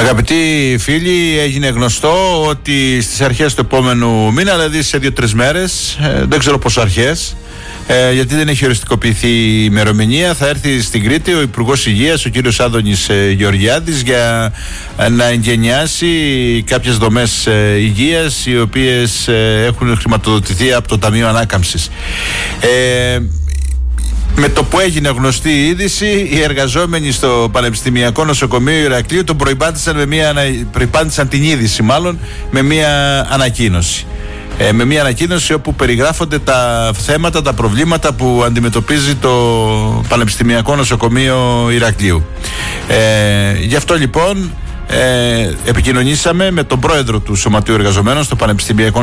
Αγαπητοί φίλοι, έγινε γνωστό ότι στις αρχές του επόμενου μήνα, δηλαδή σε 2-3 μέρες, δεν ξέρω πόσο αρχές, γιατί δεν έχει οριστικοποιηθεί η ημερομηνία, θα έρθει στην Κρήτη ο Υπουργός Υγείας, ο κύριος Άδωνης Γεωργιάδης, για να εγκαινιάσει κάποιες δομές υγείας οι οποίες έχουν χρηματοδοτηθεί από το Ταμείο Ανάκαμψης. Με το που έγινε γνωστή η είδηση, οι εργαζόμενοι στο Πανεπιστημιακό Νοσοκομείο Ηρακλείου τον προϋπάντησαν την είδηση με μια ανακοίνωση. Με μια ανακοίνωση όπου περιγράφονται τα θέματα, τα προβλήματα που αντιμετωπίζει το Πανεπιστημιακό Νοσοκομείο Ηρακλείου. Γι' αυτό λοιπόν επικοινωνήσαμε με τον πρόεδρο του Σωματείου Εργαζομένων στο Πανεπιστημιακό